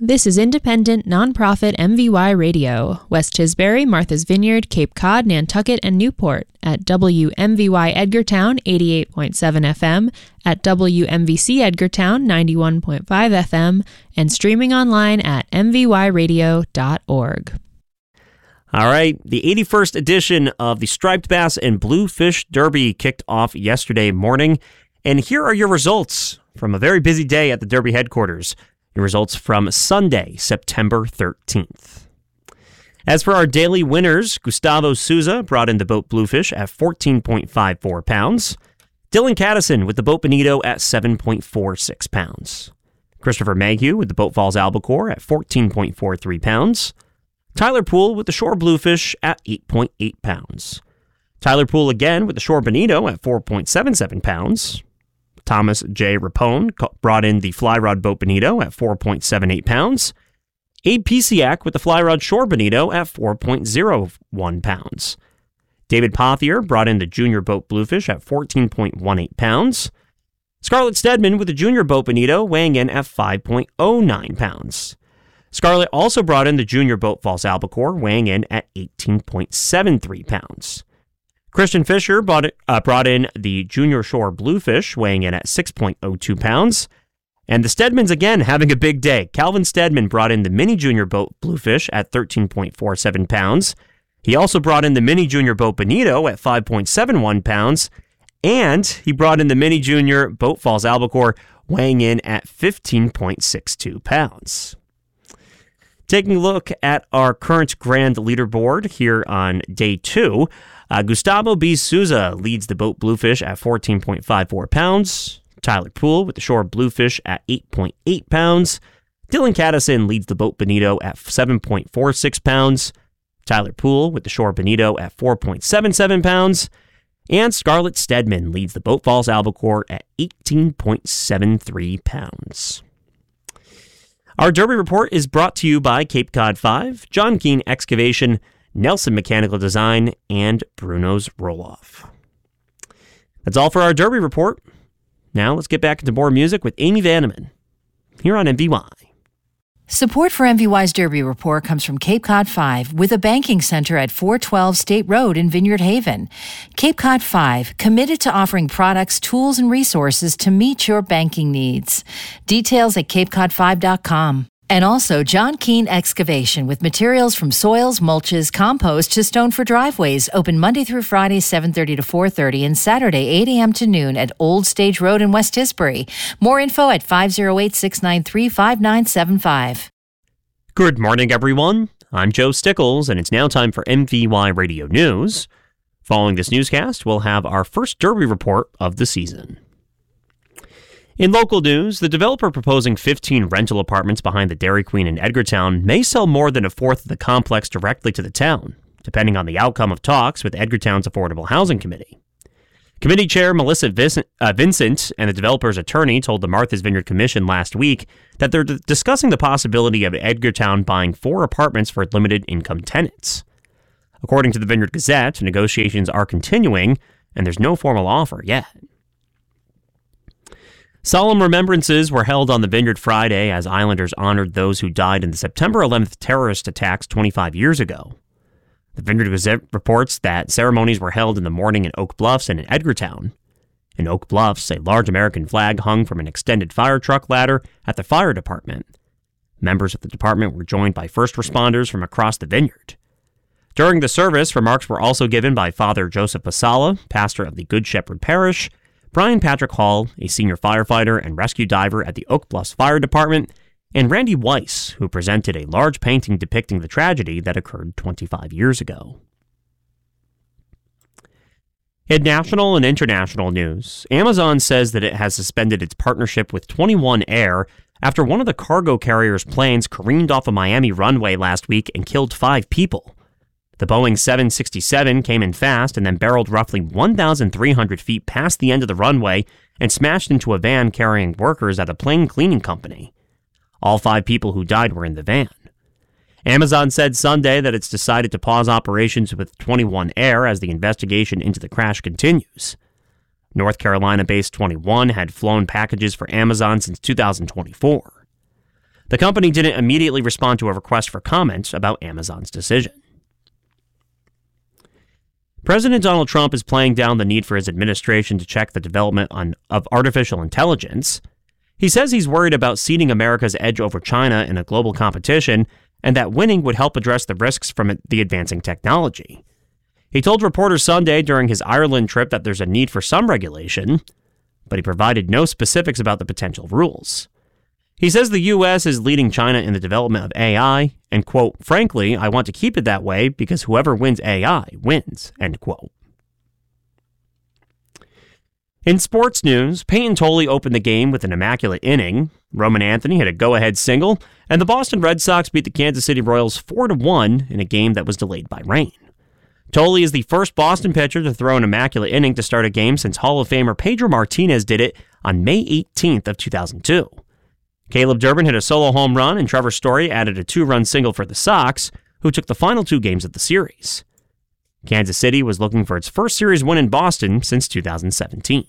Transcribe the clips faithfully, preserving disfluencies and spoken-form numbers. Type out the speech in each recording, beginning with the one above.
This is independent, nonprofit M V Y Radio, West Tisbury, Martha's Vineyard, Cape Cod, Nantucket, and Newport at W M V Y Edgartown eighty-eight point seven F M, at W M V C Edgartown ninety-one point five F M, and streaming online at m v y radio dot org. All right, the eighty-first edition of the Striped Bass and Bluefish Derby kicked off yesterday morning, and here are your results from a very busy day at the Derby headquarters. Your results from Sunday, September thirteenth. As for our daily winners, Gustavo Souza brought in the boat Bluefish at fourteen point five four pounds. Dylan Caddison with the boat Bonito at seven point four six pounds. Christopher Mayhew with the boat Falls Albacore at fourteen point four three pounds. Tyler Poole with the Shore Bluefish at eight point eight pounds. Tyler Poole again with the Shore Bonito at four point seven seven pounds. Thomas J. Rapone brought in the Fly Rod Boat Bonito at four point seven eight pounds. Abe Pisiak with the Fly Rod Shore Bonito at four point zero one pounds. David Pothier brought in the Junior Boat Bluefish at fourteen point one eight pounds. Scarlett Stedman with the Junior Boat Bonito weighing in at five point oh nine pounds. Scarlett also brought in the Junior Boat False Albacore weighing in at eighteen point seven three pounds. Christian Fisher brought, it, uh, brought in the Junior Shore Bluefish, weighing in at six point oh two pounds. And the Stedmans again having a big day. Calvin Stedman brought in the Mini Junior Boat Bluefish at thirteen point four seven pounds. He also brought in the Mini Junior Boat Bonito at five point seven one pounds. And he brought in the Mini Junior Boat Falls Albacore, weighing in at fifteen point six two pounds. Taking a look at our current grand leaderboard here on day two, Uh, Gustavo B. Souza leads the boat Bluefish at fourteen point five four pounds. Tyler Poole with the Shore Bluefish at eight point eight pounds. Dylan Caddison leads the boat Bonito at seven point four six pounds. Tyler Poole with the Shore Bonito at four point seven seven pounds. And Scarlett Stedman leads the boat Falls Albacore at eighteen point seven three pounds. Our Derby Report is brought to you by Cape Cod five, John Keane Excavation, Nelson Mechanical Design, and Bruno's Roll-Off. That's all for our Derby Report. Now let's get back into more music with Amy Vanneman here on M V Y. Support for M V Y's Derby Report comes from Cape Cod five, with a banking center at four twelve State Road in Vineyard Haven. Cape Cod five, committed to offering products, tools, and resources to meet your banking needs. Details at cape cod five dot com. And also John Keane Excavation, with materials from soils, mulches, compost to stone for driveways. Open Monday through Friday, seven thirty to four thirty, and Saturday, eight a.m. to noon at Old Stage Road in West Tisbury. More info at five oh eight, six nine three, five nine seven five. Good morning, everyone. I'm Joe Stickles, and it's now time for M V Y Radio News. Following this newscast, we'll have our first Derby Report of the season. In local news, the developer proposing fifteen rental apartments behind the Dairy Queen in Edgartown may sell more than a fourth of the complex directly to the town, depending on the outcome of talks with Edgartown's Affordable Housing Committee. Committee Chair Melissa Vincent, uh, Vincent and the developer's attorney told the Martha's Vineyard Commission last week that they're d- discussing the possibility of Edgartown buying four apartments for limited-income tenants. According to the Vineyard Gazette, negotiations are continuing, and there's no formal offer yet. Solemn remembrances were held on the Vineyard Friday as Islanders honored those who died in the September eleventh terrorist attacks twenty-five years ago. The Vineyard Gazette reports that ceremonies were held in the morning in Oak Bluffs and in Edgartown. In Oak Bluffs, a large American flag hung from an extended fire truck ladder at the fire department. Members of the department were joined by first responders from across the vineyard. During the service, remarks were also given by Father Joseph Pasala, pastor of the Good Shepherd Parish, Brian Patrick Hall, a senior firefighter and rescue diver at the Oak Bluffs Fire Department, and Randy Weiss, who presented a large painting depicting the tragedy that occurred twenty-five years ago. In national and international news, Amazon says that it has suspended its partnership with twenty-one Air after one of the cargo carrier's planes careened off a Miami runway last week and killed five people. The Boeing seven sixty-seven came in fast and then barreled roughly one thousand three hundred feet past the end of the runway and smashed into a van carrying workers at a plane cleaning company. All five people who died were in the van. Amazon said Sunday that it's decided to pause operations with twenty-one Air as the investigation into the crash continues. North Carolina-based twenty-one had flown packages for Amazon since two thousand twenty-four. The company didn't immediately respond to a request for comment about Amazon's decision. President Donald Trump is playing down the need for his administration to check the development on, of artificial intelligence. He says he's worried about ceding America's edge over China in a global competition, and that winning would help address the risks from the advancing technology. He told reporters Sunday during his Ireland trip that there's a need for some regulation, but he provided no specifics about the potential rules. He says the U S is leading China in the development of A I, and, quote, frankly, I want to keep it that way because whoever wins A I wins, end quote. In sports news, Peyton Tolley opened the game with an immaculate inning. Roman Anthony hit a go-ahead single, and the Boston Red Sox beat the Kansas City Royals four to one in a game that was delayed by rain. Tolley is the first Boston pitcher to throw an immaculate inning to start a game since Hall of Famer Pedro Martinez did it on May eighteenth of two thousand two. Caleb Durbin hit a solo home run, and Trevor Story added a two-run single for the Sox, who took the final two games of the series. Kansas City was looking for its first series win in Boston since two thousand seventeen.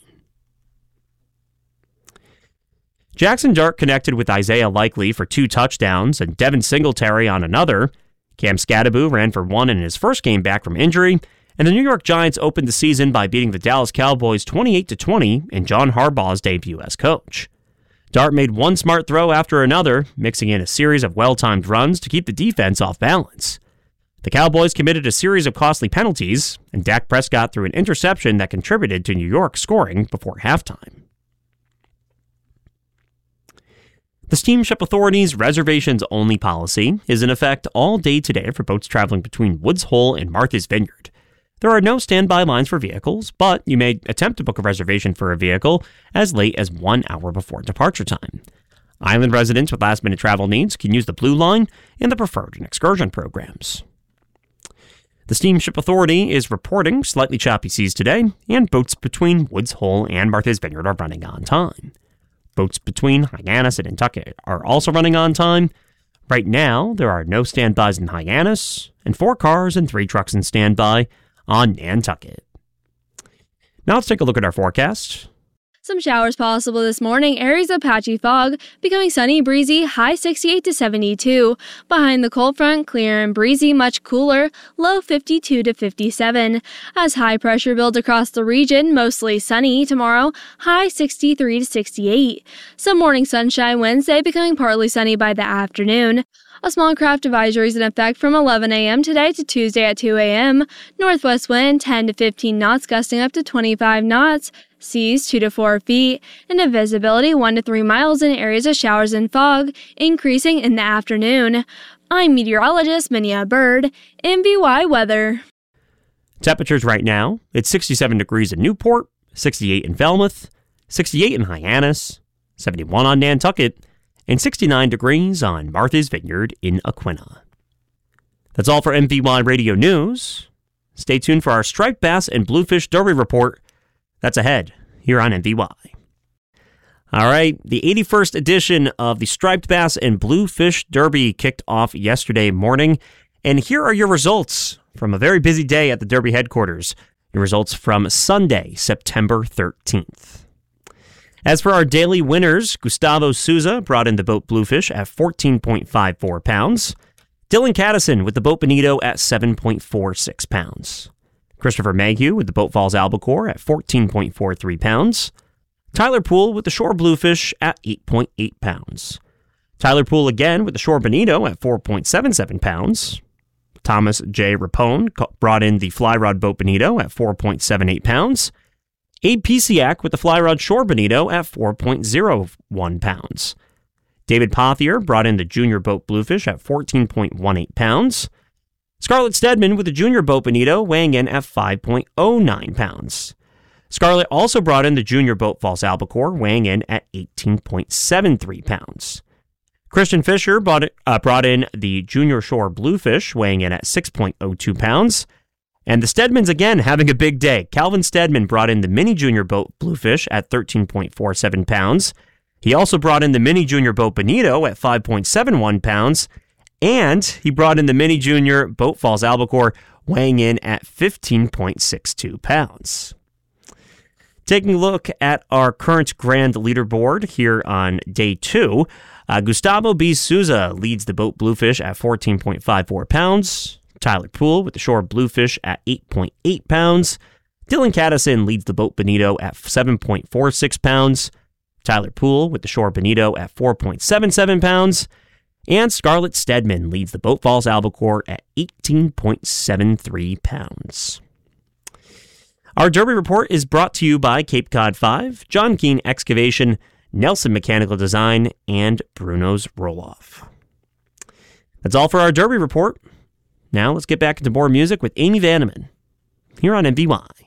Jackson Dart connected with Isaiah Likely for two touchdowns and Devin Singletary on another. Cam Scadaboo ran for one in his first game back from injury, and the New York Giants opened the season by beating the Dallas Cowboys twenty-eight to twenty in John Harbaugh's debut as coach. Dart made one smart throw after another, mixing in a series of well-timed runs to keep the defense off balance. The Cowboys committed a series of costly penalties, and Dak Prescott threw an interception that contributed to New York scoring before halftime. The Steamship Authority's reservations-only policy is in effect all day today for boats traveling between Woods Hole and Martha's Vineyard. There are no standby lines for vehicles, but you may attempt to book a reservation for a vehicle as late as one hour before departure time. Island residents with last-minute travel needs can use the Blue Line and the Preferred and Excursion programs. The Steamship Authority is reporting slightly choppy seas today, and boats between Woods Hole and Martha's Vineyard are running on time. Boats between Hyannis and Nantucket are also running on time. Right now, there are no standbys in Hyannis, and four cars and three trucks in standby on Nantucket. Now let's take a look at our forecast. Some showers possible this morning, areas of patchy fog, becoming sunny, breezy, high sixty-eight to seventy-two. Behind the cold front, clear and breezy, much cooler, low fifty-two to fifty-seven. As high pressure builds across the region, mostly sunny tomorrow, high sixty-three to sixty-eight. Some morning sunshine Wednesday, becoming partly sunny by the afternoon. A small craft advisory is in effect from eleven a.m. today to Tuesday at two a.m. Northwest wind ten to fifteen knots, gusting up to twenty-five knots. Seas two to four feet, and a visibility one to three miles in areas of showers and fog, increasing in the afternoon. I'm meteorologist Minya Bird, M V Y Weather. Temperatures right now, it's sixty-seven degrees in Newport, sixty-eight in Falmouth, sixty-eight in Hyannis, seventy-one on Nantucket, and sixty-nine degrees on Martha's Vineyard in Aquina. That's all for M V Y Radio News. Stay tuned for our striped bass and bluefish derby report. That's ahead here on M V Y. All right, the eighty-first edition of the Striped Bass and Bluefish Derby kicked off yesterday morning, and here are your results from a very busy day at the Derby headquarters. Your results from Sunday, September thirteenth. As for our daily winners, Gustavo Souza brought in the boat Bluefish at fourteen point five four pounds. Dylan Caddison with the boat Bonito at seven point four six pounds. Christopher Mayhew with the boat Falls Albacore at fourteen point four three pounds. Tyler Poole with the Shore Bluefish at eight point eight pounds. Tyler Poole again with the Shore Bonito at four point seven seven pounds. Thomas J. Rapone brought in the Fly Rod boat Bonito at four point seven eight pounds. Abe Pisiak with the Fly Rod Shore Bonito at four point zero one pounds. David Pothier brought in the Junior boat Bluefish at fourteen point one eight pounds. Scarlett Stedman with the Junior boat Bonito weighing in at five point oh nine pounds. Scarlett also brought in the Junior boat False Albacore weighing in at eighteen point seven three pounds. Christian Fisher brought, uh, brought in the Junior Shore Bluefish weighing in at six point oh two pounds. And the Stedmans again having a big day. Calvin Stedman brought in the Mini Junior boat Bluefish at thirteen point four seven pounds. He also brought in the Mini Junior boat Bonito at five point seven one pounds. And he brought in the Mini Junior boat Falls Albacore weighing in at fifteen point six two pounds. Taking a look at our current grand leaderboard here on day two, Uh, Gustavo B. Souza leads the boat Bluefish at fourteen point five four pounds. Tyler Poole with the shore Bluefish at eight point eight pounds. Dylan Caddison leads the boat Bonito at seven point four six pounds. Tyler Poole with the shore Bonito at four point seven seven pounds. And Scarlett Stedman leads the Boat Falls Albacore at eighteen point seven three pounds. Our Derby Report is brought to you by Cape Cod five, John Keane Excavation, Nelson Mechanical Design, and Bruno's Roll-Off. That's all for our Derby Report. Now let's get back into more music with Amy Vanneman here on M V Y.